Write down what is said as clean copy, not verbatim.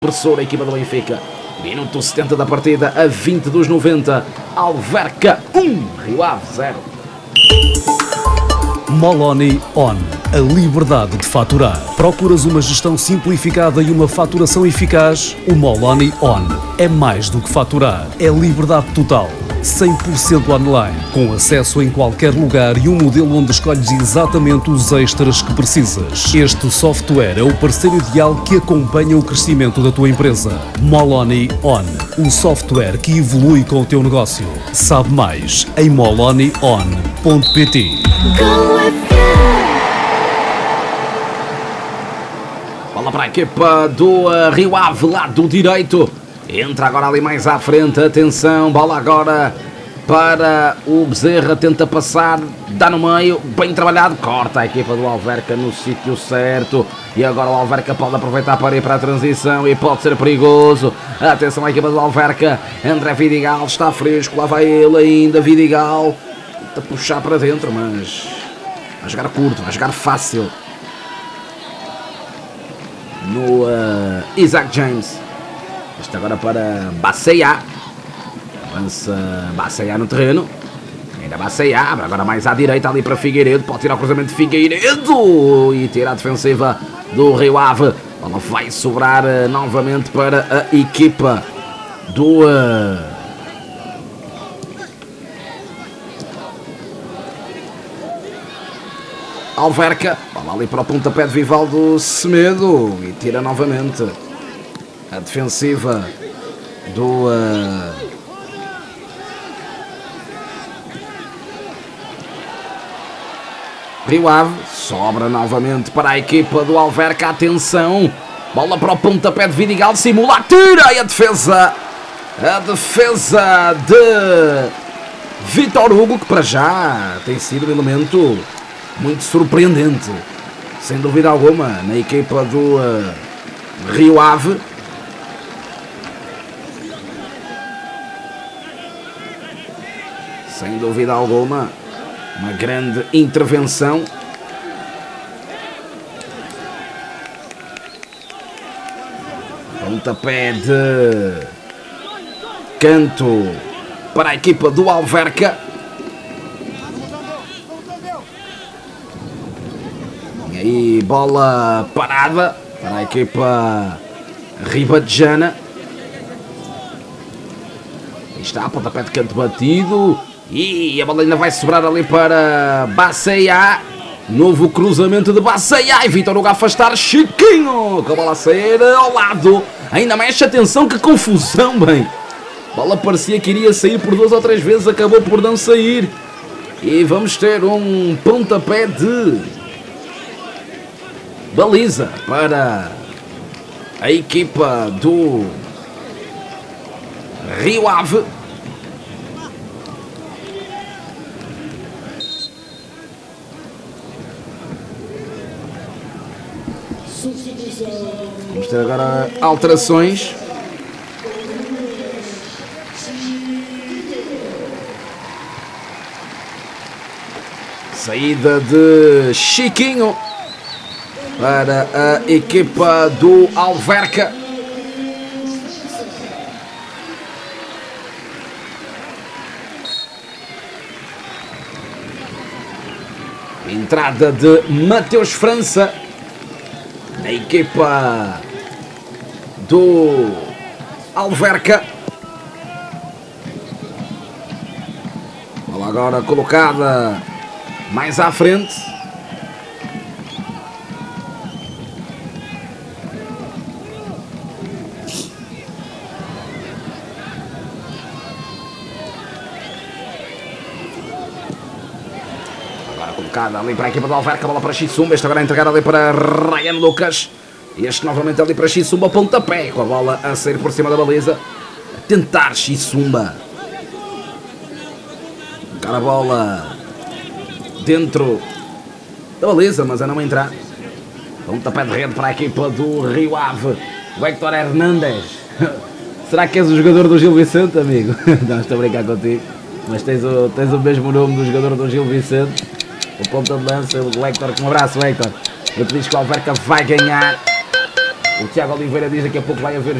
Professor, a equipa do Benfica. Minuto 70 da partida, a 20 dos 90. Alverca 1, Rio Ave 0. Moloni On. A liberdade de faturar. Procuras uma gestão simplificada e uma faturação eficaz? O Moloni On é mais do que faturar. É liberdade total. 100% online, com acesso em qualquer lugar e um modelo onde escolhes exatamente os extras que precisas. Este software é o parceiro ideal que acompanha o crescimento da tua empresa. Moloni On, o software que evolui com o teu negócio. Sabe mais em molonion.pt. Bola para a equipa do Rio Ave, lado direito. Entra agora ali mais à frente, atenção, bola agora para o Bezerra, tenta passar, dá no meio, bem trabalhado, corta a equipa do Alverca no sítio certo, e agora o Alverca pode aproveitar para ir para a transição e pode ser perigoso. Atenção à equipa do Alverca, André Vidigal está fresco, lá vai ele ainda, Vidigal, tenta puxar para dentro, mas vai jogar curto, vai jogar fácil no Isaac James. Este agora para Baceia. Avança Baceia no terreno. Ainda Baceia. Agora mais à direita ali para Figueiredo. Pode tirar o cruzamento de Figueiredo. E tira a defensiva do Rio Ave. Ela vai sobrar novamente para a equipa do Alverca. Bola ali para o pontapé de Vivaldo Semedo. E tira novamente a defensiva do Rio Ave. Sobra novamente para a equipa do Alverca. Atenção, bola para o pontapé de Vidigal, simula, tira, e a defesa de Vitor Hugo, que para já tem sido um elemento muito surpreendente, sem dúvida alguma, na equipa do Rio Ave. Sem dúvida alguma, uma grande intervenção. Pontapé de canto para a equipa do Alverca. E aí, bola parada para a equipa ribadejana. Aí está, pontapé de canto batido. E a bola ainda vai sobrar ali para Baceia. Novo cruzamento de Baceia. E Vitor Hugo a afastar. Chiquinho com a bola a sair ao lado. Ainda mexe, atenção, que confusão, bem. A bola parecia que iria sair por 2 ou 3 vezes. Acabou por não sair. E vamos ter um pontapé de baliza para a equipa do Rio Ave. Vamos ter agora alterações. Saída de Chiquinho para a equipa do Alverca. Entrada de Mateus França na equipa do Alverca. Bola agora colocada mais à frente. Agora colocada ali para a equipa do Alverca. Bola para Xisumba. Este agora a entregar ali para Ryan Lucas. Este novamente ali para Xisumba, pontapé, com a bola a sair por cima da baliza. A tentar Xisumba. Cara, a bola dentro da baliza, mas a não entrar. Pontapé de rede para a equipa do Rio Ave. O Héctor Hernández. Será que és o jogador do Gil Vicente, amigo? Não, estou a brincar contigo. Mas tens o mesmo nome do jogador do Gil Vicente. O ponta de lança, o Héctor. Um abraço, Héctor. Eu te digo que o Alverca vai ganhar O Tiago Oliveira diz daqui a pouco vai haver